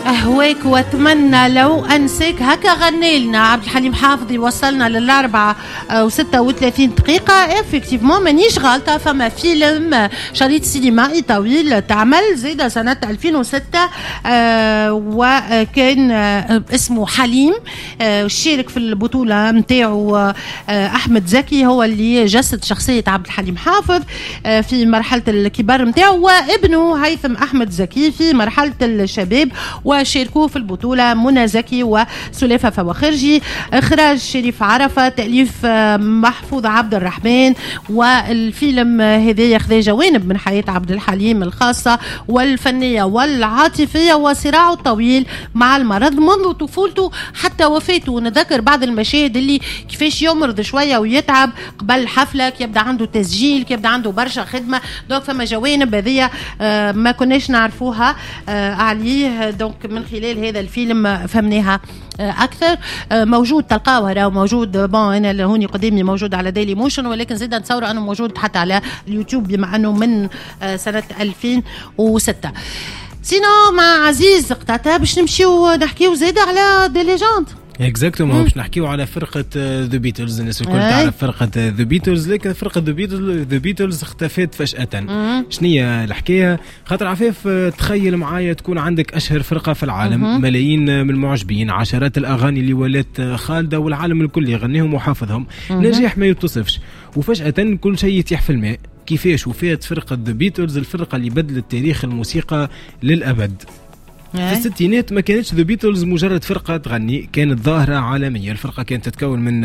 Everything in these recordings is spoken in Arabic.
أهواك وأتمنى لو أنساك. هكا غني لنا عبد الحليم حافظ، يوصلنا ل4:36 إفكتيفمون مانيش غالطة. فما فيلم شريط سينمائي طويل تعمل زيدا سنة 2006 وكان اسمه حليم. شارك في البطولة متاعه أحمد زكي، هو اللي جسد شخصية عبد الحليم حافظ في مرحلة الكبار متاعه، وابنه هيثم أحمد زكي في مرحلة الشباب، وشاركوه في البطولة منى زكي وسلافة فواخرجي. إخراج شريف عرفة، تأليف محفوظ عبد الرحمن. والفيلم هذا ياخذ جوانب من حياة عبد الحليم الخاصة والفنية والعاطفية، وصراعه الطويل مع المرض منذ طفولته حتى وفاته. نذكر بعض المشاهد اللي كيفاش يمرض شوية ويتعب قبل الحفلة، يبدأ عنده تسجيل، يبدأ عنده برشا خدمة. دونك فما جوانب هذه ما كناش نعرفوها عليه. دونك من خلال هذا الفيلم فهمناها أكثر. موجود تلقاوه راهو موجود. أنا هوني قدامي موجود على ديلي موشن، ولكن زيد نتصور أنه موجود حتى على اليوتيوب بما أنه من سنة 2006. سينو مع عزيز قطعتها باش نمشيو نحكيو زيد على دي ليجاند. اكزاكتومون باش نحكيو على فرقه ذا بيتلز. الناس الكل تعرف فرقه ذا بيتلز، لكن فرقه ذا بيتلز اختفت فجاه. شنية الحكايه؟ خاطر عفاف تخيل معايا تكون عندك اشهر فرقه في العالم، ملايين من المعجبين، عشرات الاغاني اللي ولات خالده والعالم الكل يغنيهم وحافظهم، نجاح ما يتصفش، وفجاه كل شيء يتيح في الماء. كيفاش وفات فرقه ذا بيتلز، الفرقه اللي بدلت تاريخ الموسيقى للابد. في الستينات ما كانتش ذا بيتلز مجرد فرقة تغني، كانت ظاهرة عالمية. الفرقة كانت تتكون من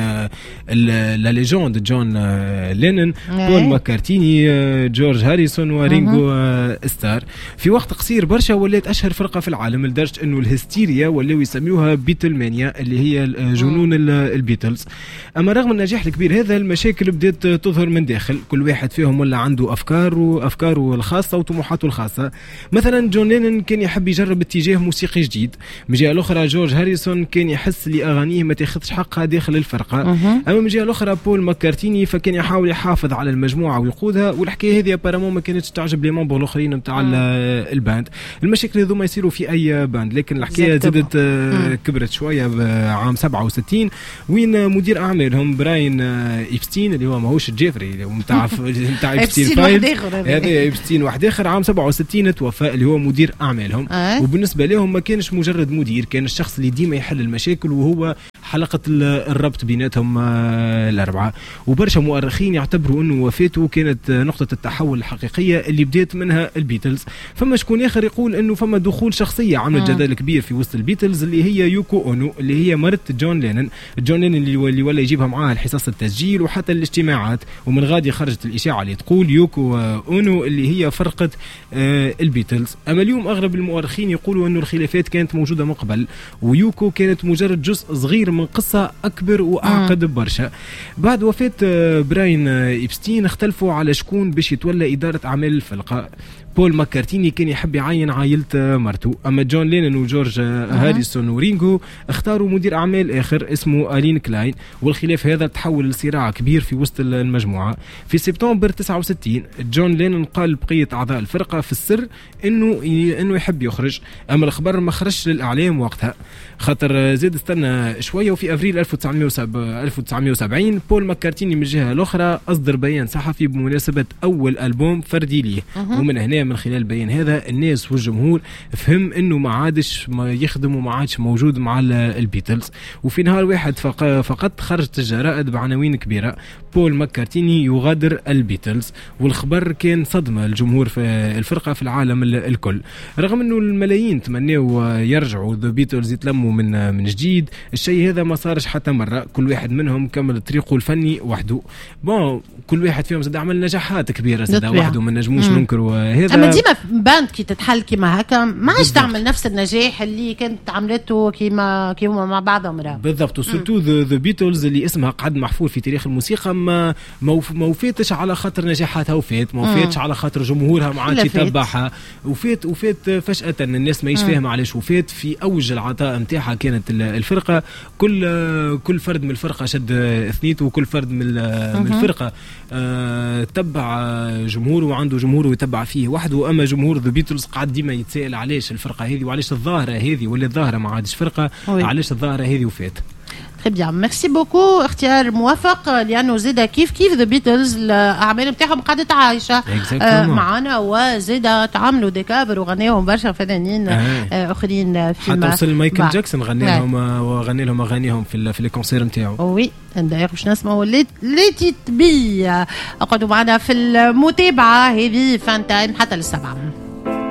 لا ليجوند جون لينن، بول ماكارتيني، جورج هاريسون، ورينغو ستار. في وقت قصير برشا ولات أشهر فرقة في العالم، لدرجة أنه الهستيريا ولاو يسميوها بيتلمانيا، اللي هي جنون البيتلز. أما رغم النجاح الكبير هذا، المشاكل بدأت تظهر من داخل. كل واحد فيهم ولا عنده أفكاره الخاصة وطموحاته الخاصة. مثلا جون لينن كان يحب يجرب اتجاه موسيقي جديد، من جهه الاخرى جورج هاريسون كان يحس لي اغانيه ما تاخذش حقها داخل الفرقه. اما من جهه الاخرى بول ماكارتيني فكان يحاول يحافظ على المجموعه ويقودها، والحكايه هذه ابارامون ما كانتش تعجب لي مامبر الاخرين نتاع الباند. المشاكل هذوما يصيروا في اي باند، لكن الحكايه زادت كبرت شويه بعام 67 وين مدير اعمالهم براين إيبستين، اللي هو ماهوش جيفري نتاع إيبستين فايل، هذا إيبستين واحد اخر، عام 67 توفى، اللي هو مدير اعمالهم. وبالنسبة لهم ما كانش مجرد مدير، كان الشخص اللي ديما يحل المشاكل، وهو حلقة الربط بيناتهم الأربعة. وبرشا مؤرخين يعتبروا أنه وفاته كانت نقطة التحول الحقيقية اللي بدأت منها البيتلز. فما شكون آخر يقول أنه فما دخول شخصية عملت جدل كبير في وسط البيتلز، اللي هي يوكو أونو، اللي هي مرت جون لينن اللي ولا يجيبها معاها الحصص التسجيل وحتى الاجتماعات. ومن غادي خرجت الإشاعة اللي تقول يوكو أونو اللي هي فرقة البيتلز. أما اليوم أغلب المؤرخين يقولوا أنه الخلافات كانت موجودة من قبل، ويوكو كانت مجرد جزء صغير من قصة أكبر وأعقد برشا. بعد وفاة براين إيبستين اختلفوا على شكون باش يتولى إدارة أعمال الفرقة. بول ماكارتيني كان يحب يعين عائلة مرته، أما جون لينن وجورج هاريسون ورينغو اختاروا مدير أعمال آخر اسمه ألين كلاين. والخلاف هذا تحول لصراع كبير في وسط المجموعة. في سبتمبر 69 جون لينن قال بقية أعضاء الفرقة في السر إنه يحب يخرج، أما الخبر ما خرجش للإعلام وقتها، خاطر زاد استنى شوية. وفي أفريل 1970 بول ماكارتيني من الجهة الأخرى أصدر بيان صحفي بمناسبة أول ألبوم فردي ليه. ومن هنا من خلال البيان هذا الناس والجمهور فهم انه ما عادش ما يخدم وما عادش موجود مع البيتلز. وفي نهار واحد فقط خرجت الجرائد بعناوين كبيرة: بول ماكارتيني يغادر البيتلز. والخبر كان صدمة الجمهور في الفرقة في العالم الكل، رغم انه الملايين تمنوا يرجعوا ذا بيتلز يتلموا من جديد. الشيء هذا ما صارش حتى مرة، كل واحد منهم كمل طريقه الفني وحده. كل واحد فيهم زاد عمل نجاحات كبيرة زاد وحده، ما نجموش ننكروا هذا. اما ديما باند كي تتحل كيما هكا ما عادش تعمل نفس النجاح اللي كانت عملته كيما مع بعضهم بالضبط. وسورتو ذا بيتلز اللي اسمها قعد محفور في تاريخ الموسيقى، ما وفاتش على خاطر نجاحاتها، وفات ما وفاتش على خاطر جمهورها ما عادش يتبعها، وفات فجأة الناس ما يفهم علاش وفات. في اوج العطاء نتاعها كانت الفرقة، كل فرد من الفرقة شد ثنيته، وكل فرد من الفرقة تبع جمهوره وعنده جمهوره يتبع فيه وحده. اما جمهور ذا بيتلز قاعد ديما يتسائل علاش الفرقه هذه وعلاش الظاهره هذه ولا الظاهره ما عادش فرقه، علاش الظاهره هذه وفات. تري بيان، ميرسي بوكو، اختيار موفق لانه زيد كيف ذا بيتلز الاعمال نتاعهم قعدت عايشه معنا، وزيد تعاملوا ديكابر وغنيهم برشا فنانين اخرين حتى وصل مايكل جاكسون غني لهم وغني لهم اغانيهم في لي كونسير نتاعو. وي داير باش نسمعوا ليتي بي. اقعدوا معنا في المتابعه هذه فان تايم حتى للسبعه.